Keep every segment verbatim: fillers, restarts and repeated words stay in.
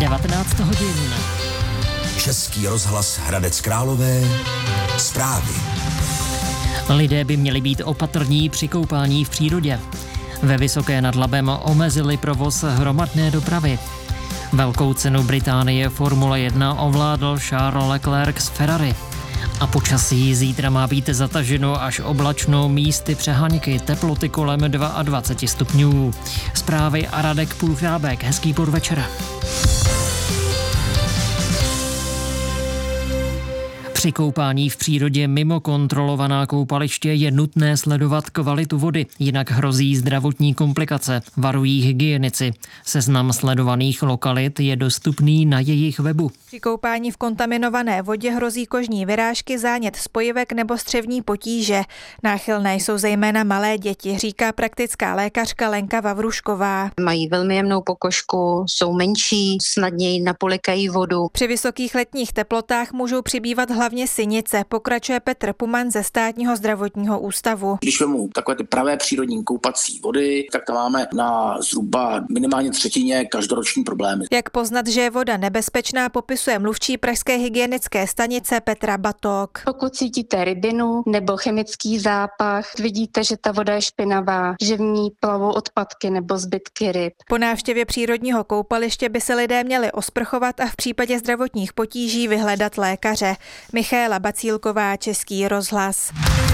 devatenáct hodin. Český rozhlas Hradec Králové. Zprávy. Lidé by měli být opatrní při koupání v přírodě. Ve Vysoké nad Labem omezili provoz hromadné dopravy. Velkou cenu Británie Formule jedna ovládl Charles Leclerc z Ferrari. A počasí zítra má být zataženo až oblačno, místy přeháňky, teploty kolem dvacet dva stupňů. Zprávy a Radek Půlchrábek. Hezký podvečer. Při koupání v přírodě mimo kontrolovaná koupaliště je nutné sledovat kvalitu vody, jinak hrozí zdravotní komplikace, varují hygienici. Seznam sledovaných lokalit je dostupný na jejich webu. Při koupání v kontaminované vodě hrozí kožní vyrážky, zánět spojivek nebo střevní potíže. Náchylné jsou zejména malé děti, říká praktická lékařka Lenka Vavrušková. Mají velmi jemnou pokožku, jsou menší, snadněji napolikají vodu. Při vysokých letních teplotách můžou přibývat hlavně sinice, pokračuje Petr Puman ze Státního zdravotního ústavu. Když vemu takové ty pravé přírodní koupací vody, tak tam máme na zhruba minimálně třetině každoroční problémy. Jak poznat, že je voda nebezpečná, popisuje mluvčí pražské hygienické stanice Petra Batok. Pokud cítíte rybinu nebo chemický zápach, vidíte, že ta voda je špinavá, že v ní plavou odpadky nebo zbytky ryb. Po návštěvě přírodního koupaliště by se lidé měli osprchovat a v případě zdravotních potíží vyhledat lékaře. Michaela Bacílková, Český rozhlas.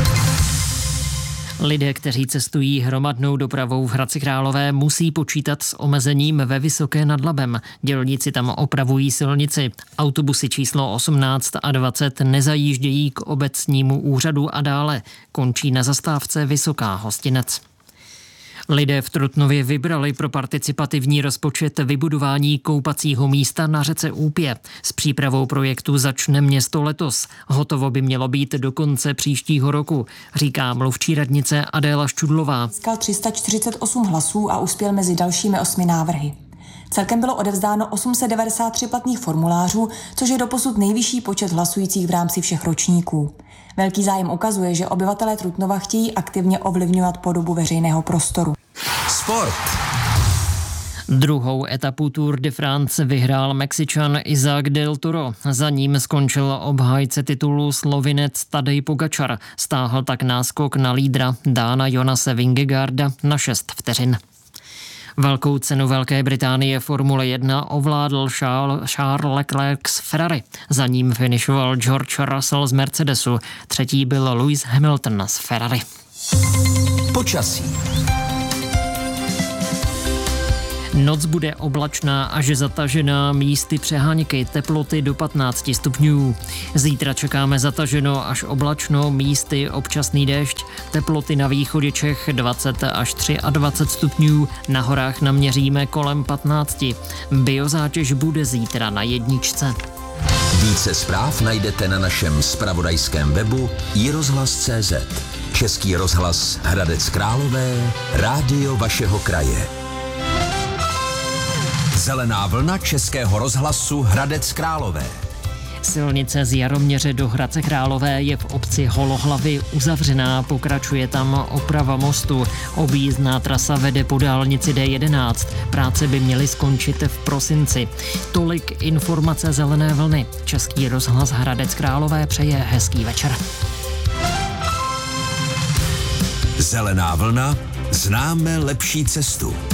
Lidé, kteří cestují hromadnou dopravou v Hradci Králové, musí počítat s omezením ve Vysoké nad Labem. Dělníci tam opravují silnici. Autobusy číslo osmnáct a dvacet nezajíždějí k obecnímu úřadu a dále. Končí na zastávce Vysoká Hostinec. Lidé v Trutnově vybrali pro participativní rozpočet vybudování koupacího místa na řece Úpě. S přípravou projektu začne město letos. Hotovo by mělo být do konce příštího roku, říká mluvčí radnice Adéla Ščudlová. Získal tři sta čtyřicet osm hlasů a uspěl mezi dalšími osmi návrhy. Celkem bylo odevzdáno osm set devadesát tři platných formulářů, což je doposud nejvyšší počet hlasujících v rámci všech ročníků. Velký zájem ukazuje, že obyvatelé Trutnova chtějí aktivně ovlivňovat podobu veřejného prostoru. Sport. Druhou etapu Tour de France vyhrál Mexičan Isaac del Toro. Za ním skončil obhájce titulu Slovinec Tadej Pogačar. Stáhl tak náskok na lídra Dána Jonase Vingegaarda na šest vteřin. Velkou cenu Velké Británie Formule jedna ovládl Charles Leclerc z Ferrari. Za ním finišoval George Russell z Mercedesu. Třetí byl Lewis Hamilton z Ferrari. Počasí. Noc bude oblačná až zatažená, místy přeháňky, teploty do patnáct stupňů. Zítra čekáme zataženo až oblačno, místy občasný déšť, teploty na východě Čech dvacet až dvacet tři stupňů, na horách naměříme kolem patnáct. Biozátěž bude zítra na jedničce. Více zpráv najdete na našem zpravodajském webu i rozhlas tečka cé zet. Český rozhlas Hradec Králové, rádio vašeho kraje. Zelená vlna Českého rozhlasu Hradec Králové. Silnice z Jaroměře do Hradce Králové je v obci Holohlavy uzavřená, pokračuje tam oprava mostu. Objízdná trasa vede po dálnici D jedenáct. Práce by měly skončit v prosinci. Tolik informace Zelené vlny. Český rozhlas Hradec Králové přeje hezký večer. Zelená vlna, známe lepší cestu.